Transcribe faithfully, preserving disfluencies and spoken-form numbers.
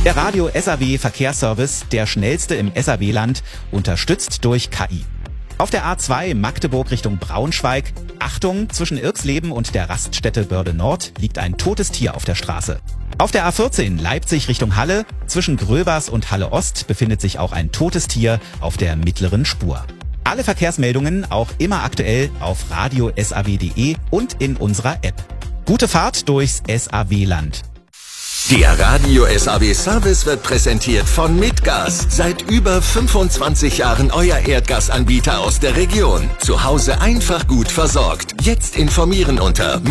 Der Radio S A W Verkehrsservice, der schnellste im S A W-Land, unterstützt durch K I. Auf der A zwei Magdeburg Richtung Braunschweig, Achtung, zwischen Irxleben und der Raststätte Börde Nord liegt ein totes Tier auf der Straße. Auf der A vierzehn Leipzig Richtung Halle, zwischen Gröbers und Halle Ost befindet sich auch ein totes Tier auf der mittleren Spur. Alle Verkehrsmeldungen auch immer aktuell auf radio S A W punkt de und in unserer App. Gute Fahrt durchs S A W-Land. Der Radio S A W Service wird präsentiert von Mitgas. Seit über fünfundzwanzig Jahren euer Erdgasanbieter aus der Region. Zu Hause einfach gut versorgt. Jetzt informieren unter